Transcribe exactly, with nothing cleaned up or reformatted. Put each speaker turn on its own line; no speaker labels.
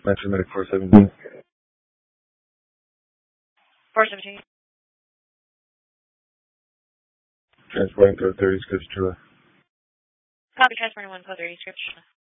Master Medic four seventeen.
four seventeen.
Transporting code thirty, script Trilla.
Copy, transporting one code thirty, script.